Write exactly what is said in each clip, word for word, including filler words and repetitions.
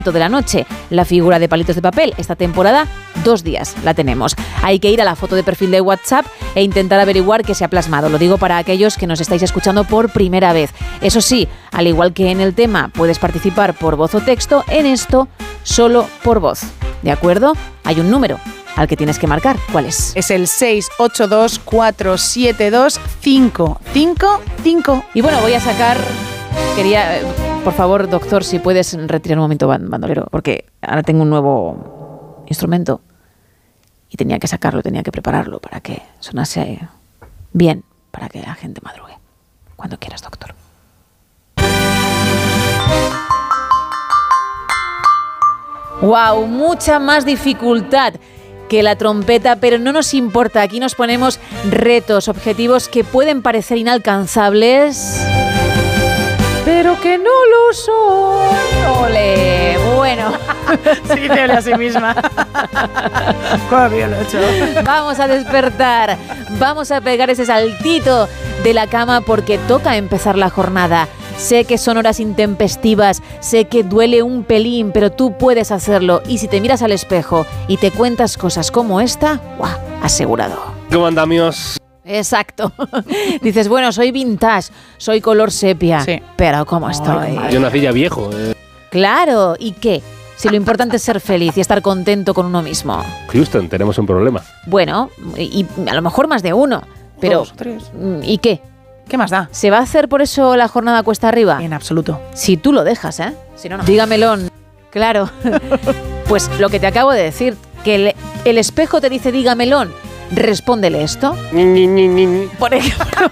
de la noche. La figura de palitos de papel, esta temporada, dos días la tenemos. Hay que ir a la foto de perfil de WhatsApp e intentar averiguar qué se ha plasmado. Lo digo para aquellos que nos estáis escuchando por primera vez. Eso sí, al igual que en el tema puedes participar por voz o texto, en esto solo por voz. ¿De acuerdo? Hay un número al que tienes que marcar. ¿Cuál es? Es el seis ocho dos, cuatro siete dos, cinco cinco cinco. Y bueno, voy a sacar... Quería, eh, por favor, doctor, si puedes retirar un momento bandolero, porque ahora tengo un nuevo instrumento y tenía que sacarlo, tenía que prepararlo para que sonase bien, para que la gente madrugue. Cuando quieras, doctor. ¡Wow! Mucha más dificultad que la trompeta, pero no nos importa. Aquí nos ponemos retos, objetivos que pueden parecer inalcanzables, pero que no lo son. ¡Ole! Bueno. Sí, te habla a sí misma. Cómo bien lo he hecho. Vamos a despertar. Vamos a pegar ese saltito de la cama porque toca empezar la jornada. Sé que son horas intempestivas, sé que duele un pelín, pero tú puedes hacerlo. Y si te miras al espejo y te cuentas cosas como esta, ¡guau! Asegurado. ¿Cómo andamos? Exacto. Dices, bueno, soy vintage, soy color sepia, sí. Pero ¿cómo estoy? Yo nací ya viejo. Eh. Claro, ¿y qué? Si lo importante es ser feliz y estar contento con uno mismo. Houston, tenemos un problema. Bueno, y, y a lo mejor más de uno, pero... Dos, tres. ¿Y qué? ¿Qué más da? ¿Se va a hacer por eso la jornada cuesta arriba? En absoluto. Si tú lo dejas, ¿eh? Si no, no. Dígamelo. Claro. Pues lo que te acabo de decir, que el, el espejo te dice dígamelo. Respóndele esto. Ni, ni, ni, ni. Por ejemplo.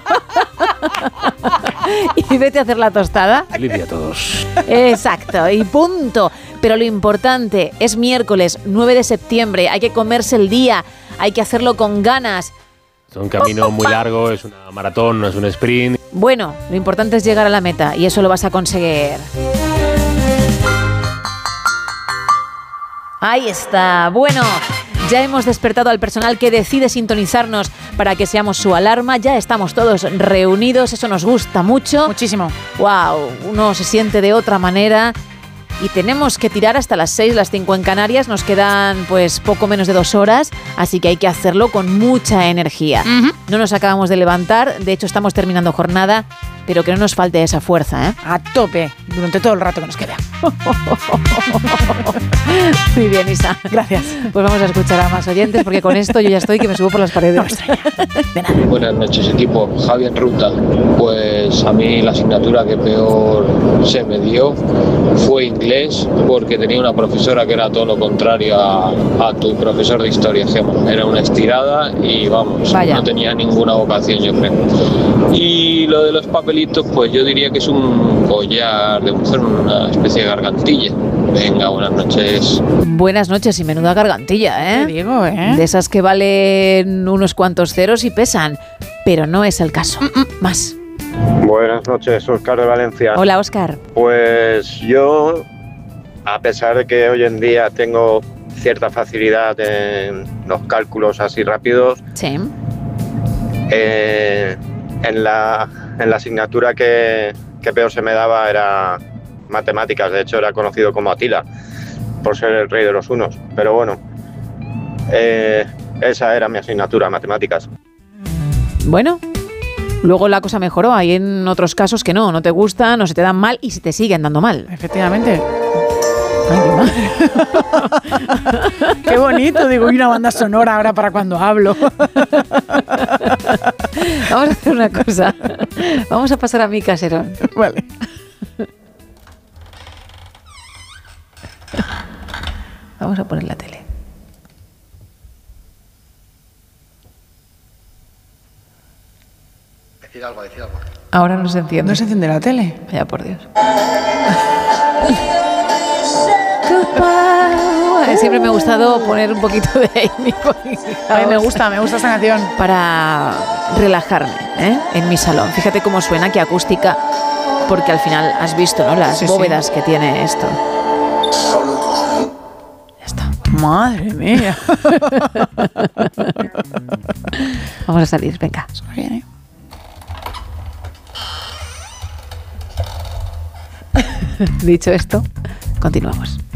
Y vete a hacer la tostada. Lidia a todos. Exacto, y punto. Pero lo importante, es miércoles nueve de septiembre, hay que comerse el día, hay que hacerlo con ganas. Es un camino muy largo, es una maratón, no es un sprint. Bueno, lo importante es llegar a la meta y eso lo vas a conseguir. Ahí está. Bueno, ya hemos despertado al personal que decide sintonizarnos para que seamos su alarma. Ya estamos todos reunidos, eso nos gusta mucho. Muchísimo. Wow, uno se siente de otra manera. Y tenemos que tirar hasta las seis, las cinco en Canarias. Nos quedan pues poco menos de dos horas, así que hay que hacerlo con mucha energía. Uh-huh. No nos acabamos de levantar, de hecho estamos terminando jornada, pero que no nos falte esa fuerza, ¿eh? A tope, durante todo el rato que nos queda. Muy bien, Isa. Gracias. Pues vamos a escuchar a más oyentes, porque con esto yo ya estoy que me subo por las paredes. No me extraña. De nada. Buenas noches, equipo. Javi en ruta. Pues a mí la asignatura que peor se me dio fue inglés, porque tenía una profesora que era todo lo contrario a, a tu profesor de historia, Gemma. Era una estirada y vamos, Vaya. No tenía ninguna vocación, yo creo. Y lo de los papelitos, pues yo diría que es un collar de mujer, una especie de gargantilla. Venga, buenas noches. Buenas noches y menuda gargantilla, ¿eh? Te digo, ¿eh? De esas que valen unos cuantos ceros y pesan, pero no es el caso. Mm-mm. Más. Buenas noches, Óscar de Valencia. Hola, Óscar. Pues yo, a pesar de que hoy en día tengo cierta facilidad en los cálculos así rápidos, sí. eh, en, la, en la asignatura que, que peor se me daba era matemáticas. De hecho, era conocido como Atila, por ser el rey de los unos. Pero bueno, eh, esa era mi asignatura, matemáticas. Bueno, luego la cosa mejoró. Hay en otros casos que no, no te gustan, no se te dan mal y se te siguen dando mal. Efectivamente. Ay, qué madre. Qué bonito, digo, y una banda sonora ahora para cuando hablo. Vamos a hacer una cosa. Vamos a pasar a mi caserón. Vale. Vamos a poner la tele. Decir algo, decir algo. Ahora no se enciende. ¿No se enciende la tele? Vaya por Dios. Siempre me ha gustado poner un poquito de Amy. A mí me gusta, me gusta esta canción. Para relajarme, ¿eh? En mi salón. Fíjate cómo suena, qué acústica. Porque al final has visto, ¿no? Las sí, bóvedas sí. que tiene esto. Ya está. Madre mía. Vamos a salir, venga. Suena bien, ¿eh? Dicho esto, continuamos.